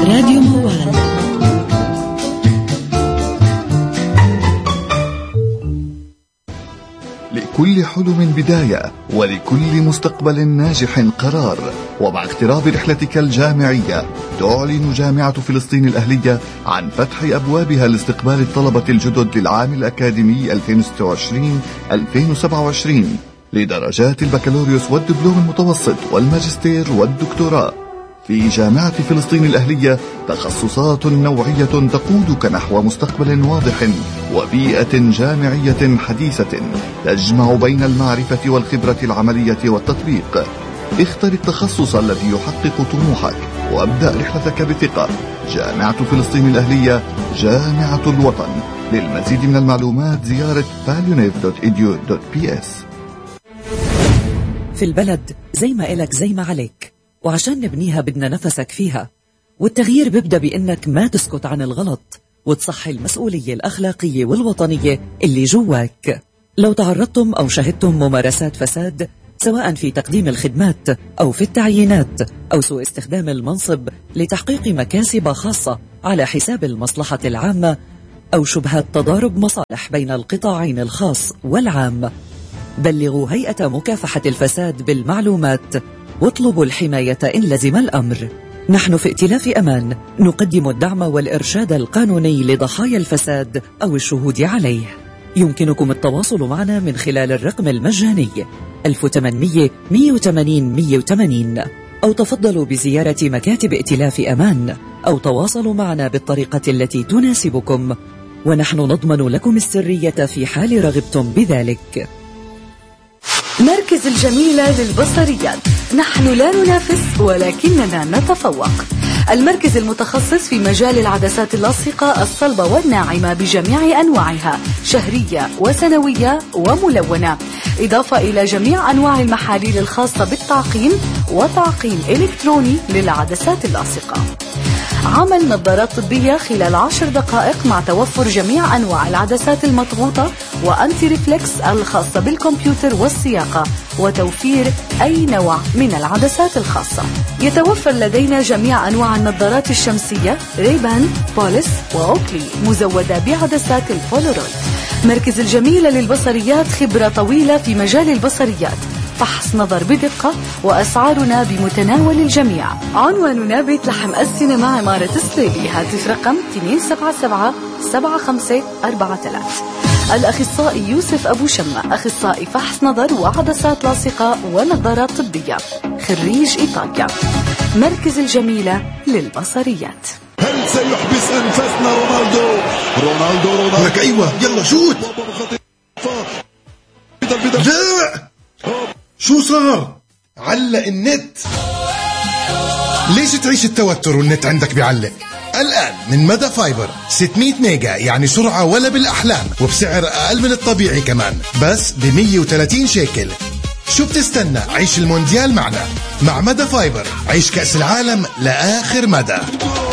راديو موال. لكل حلم بداية، ولكل مستقبل ناجح قرار. ومع اقتراب رحلتك الجامعية، تعلن جامعة فلسطين الأهلية عن فتح أبوابها لاستقبال الطلبة الجدد للعام الأكاديمي 2026-2027 لدرجات البكالوريوس والدبلوم المتوسط والماجستير والدكتوراه. في جامعة فلسطين الأهلية تخصصات نوعية تقودك نحو مستقبل واضح وبيئة جامعية حديثة تجمع بين المعرفة والخبرة العملية والتطبيق. اختر التخصص الذي يحقق طموحك وابدأ رحلتك بثقة. جامعة فلسطين الأهلية، جامعة الوطن. للمزيد من المعلومات زيارة palunif.edu.ps. في البلد زي ما إلك زي ما عليك، وعشان نبنيها بدنا نفسك فيها. والتغيير بيبدأ بإنك ما تسكت عن الغلط وتصحي المسؤولية الأخلاقية والوطنية اللي جواك. لو تعرضتم أو شهدتم ممارسات فساد، سواء في تقديم الخدمات أو في التعيينات أو سوء استخدام المنصب لتحقيق مكاسب خاصة على حساب المصلحة العامة، أو شبهات تضارب مصالح بين القطاعين الخاص والعام، بلغوا هيئة مكافحة الفساد بالمعلومات واطلبوا الحماية إن لزم الأمر. نحن في ائتلاف أمان نقدم الدعم والإرشاد القانوني لضحايا الفساد أو الشهود عليه. يمكنكم التواصل معنا من خلال الرقم المجاني 1800 180 180، أو تفضلوا بزيارة مكاتب ائتلاف أمان، أو تواصلوا معنا بالطريقة التي تناسبكم، ونحن نضمن لكم السرية في حال رغبتم بذلك. مركز الجميلة للبصريات، نحن لا ننافس ولكننا نتفوق. المركز المتخصص في مجال العدسات اللاصقة الصلبة والناعمة بجميع أنواعها، شهرية وسنوية وملونة، إضافة إلى جميع أنواع المحاليل الخاصة بالتعقيم وتعقيم إلكتروني للعدسات اللاصقة. عمل نظارات طبية خلال 10 دقائق مع توفر جميع أنواع العدسات المضغوطة وأنتي ريفلكس الخاصة بالكمبيوتر والسياقة، وتوفير أي نوع من العدسات الخاصة. يتوفر لدينا جميع أنواع النظارات الشمسية ريبان، بوليس وأوكلي، مزودة بعدسات البولورويد. مركز الجميلة للبصريات خبرة طويلة في مجال البصريات، فحص نظر بدقة، وأسعارنا بمتناول الجميع. عنواننا بيت لحم السينما، عمارة السليلي. هاتف رقم 277-7543. الأخصائي يوسف أبو شمة، أخصائي فحص نظر وعدسات لاصقة ونظارات طبية، خريج إيطاليا. مركز الجميلة للبصريات. هل سيحبس أنفسنا رونالدو؟ لك أيوة، يلا شوت. لا، شو صار؟ علق النت. ليش تعيش التوتر والنت عندك بيعلق؟ الآن من مدى فايبر 600 ميجا، يعني سرعة ولا بالأحلام، وبسعر أقل من الطبيعي كمان، بس ب130 شيكل. شو بتستنى؟ عيش المونديال معنا. مع مدى فايبر عيش كأس العالم لآخر مدى.